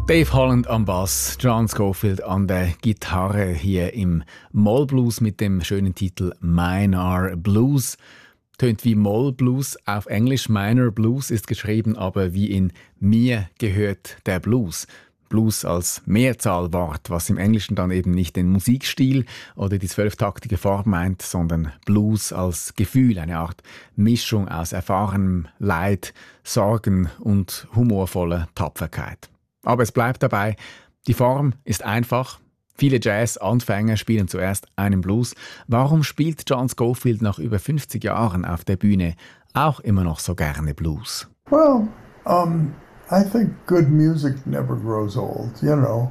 Dave Holland am Bass, John Scofield an der Gitarre hier im Moll-Blues mit dem schönen Titel Minor Blues. Tönt wie Moll-Blues auf Englisch. Minor Blues ist geschrieben, aber wie in Mir gehört der Blues. Blues als Mehrzahlwort, was im Englischen dann eben nicht den Musikstil oder die 12-taktige Form meint, sondern Blues als Gefühl, eine Art Mischung aus erfahrenem Leid, Sorgen und humorvoller Tapferkeit. Aber es bleibt dabei, die Form ist einfach. Viele Jazz-Anfänger spielen zuerst einen Blues. Warum spielt John Scofield nach über 50 Jahren auf der Bühne auch immer noch so gerne Blues? Well, I think good music never grows old, you know.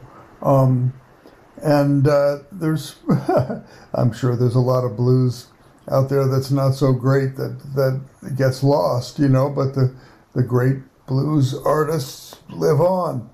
There's, I'm sure there's a lot of blues out there that's not so great that gets lost, you know, but the great blues artists live on.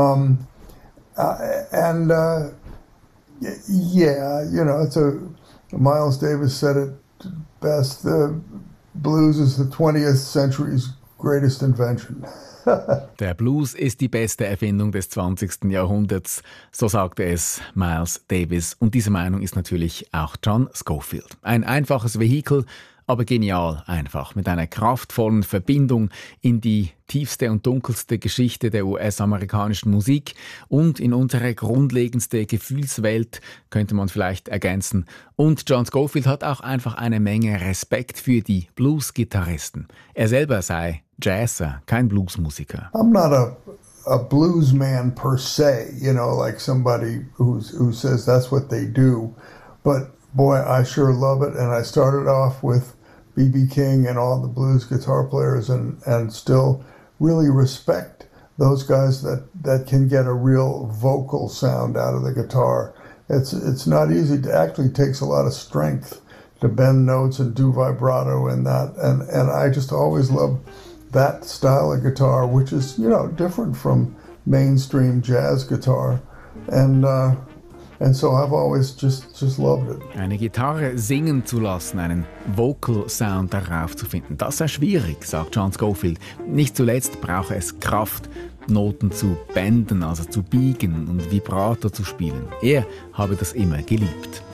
Yeah, you know, Miles Davis said it best, the blues is the 20th century's greatest invention. Der Blues ist die beste Erfindung des 20. Jahrhunderts, so sagte es Miles Davis. Und diese Meinung ist natürlich auch John Scofield. Ein einfaches Vehikel, aber genial einfach, mit einer kraftvollen Verbindung in die tiefste und dunkelste Geschichte der US-amerikanischen Musik und in unsere grundlegendste Gefühlswelt, könnte man vielleicht ergänzen. Und John Scofield hat auch einfach eine Menge Respekt für die Blues-Gitarristen. Er selber sei Jazzer, kein Bluesmusiker. I'm not a blues man per se, you know, like somebody who says that's what they do. But boy, I sure love it. And I started off with B.B. King and all the blues guitar players and still really respect those guys that can get a real vocal sound out of the guitar. It's not easy. It actually takes a lot of strength to bend notes and do vibrato and that. And I just always love that style of guitar, which is, you know, different from mainstream jazz guitar. And so I've always just loved it. Eine Gitarre singen zu lassen, einen Vocal Sound darauf zu finden, das sei schwierig, sagt John Scofield. Nicht zuletzt brauche es Kraft, Noten zu benden, also zu biegen und Vibrato zu spielen. Er habe das immer geliebt.